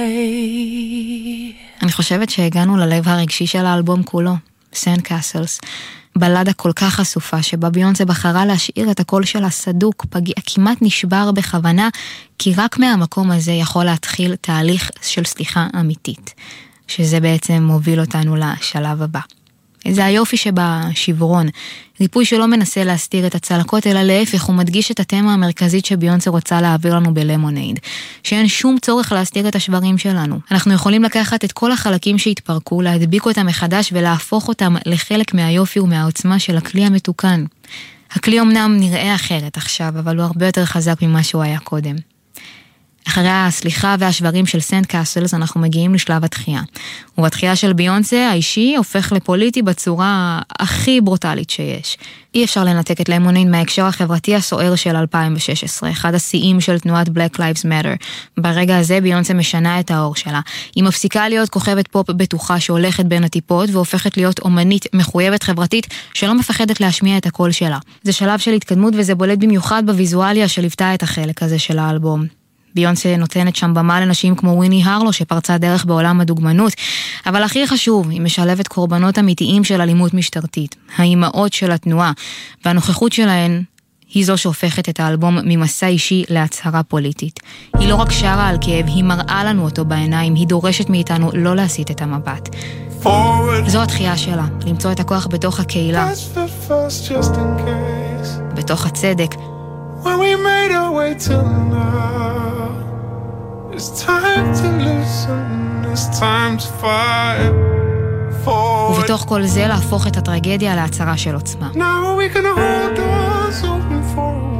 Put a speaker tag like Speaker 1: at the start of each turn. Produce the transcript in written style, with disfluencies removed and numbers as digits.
Speaker 1: אני חושבת שהגענו ללב הרגשי של האלבום כולו, סנד קאסלס. בלדה כל כך חשופה שבה ביונסה בחרה להשאיר את הקול שלה סדוק, פגיע, כמעט נשבר בכוונה, כי רק מהמקום הזה יכול להתחיל תהליך של סליחה אמיתית, שזה בעצם מוביל אותנו לשלב הבא. זה היופי שבשברון, ריפוי שלא מנסה להסתיר את הצלקות, אלא להפך, הוא מדגיש את התמה המרכזית שביונסה רוצה להעביר לנו בלמונייד, שאין שום צורך להסתיר את השברים שלנו. אנחנו יכולים לקחת את כל החלקים שהתפרקו, להדביק אותם מחדש ולהפוך אותם לחלק מהיופי ומהעוצמה של הכלי המתוקן. הכלי אמנם נראה אחרת עכשיו, אבל הוא הרבה יותר חזק ממה שהוא היה קודם. אחרי הסליחה והשברים של סנד קאסלס אנחנו מגיעים לשלב התחייה. ובתחייה של ביונסה האישי הופך לפוליטי בצורה הכי ברוטלית שיש. אי אפשר לנתק את למונייד מההקשר החברתי הסוער של 2016, אחד השיאים של תנועת Black Lives Matter. ברגע הזה ביונסה משנה את האור שלה. היא מפסיקה להיות כוכבת פופ בטוחה שהולכת בין הטיפות והופכת להיות אומנית מחויבת חברתית שלא מפחדת להשמיע את הקול שלה. זה שלב של התקדמות וזה בולט במיוחד בוויזואליה שליוותה את החלק הזה של האלבום. ביונסה נותנת שם במה לנשים כמו וויני הרלו שפרצה דרך בעולם הדוגמנות, אבל הכי חשוב, היא משלבת קורבנות אמיתיים של אלימות משטרתית, האימהות של התנועה, והנוכחות שלהן היא זו שהופכת את האלבום ממסע אישי להצהרה פוליטית. היא לא רק שרה על כאב, היא מראה לנו אותו בעיניים, היא דורשת מאיתנו לא להסיט את המבט. זו התחייה שלה, למצוא את הכוח בתוך הקהילה, בתוך הצדק,
Speaker 2: When we made our way till now, it's time to listen, it's time to fight forward.
Speaker 1: ובתוך כל זה להפוך את הטרגדיה להצהרה של עוצמה.
Speaker 2: Now we can hold doors open for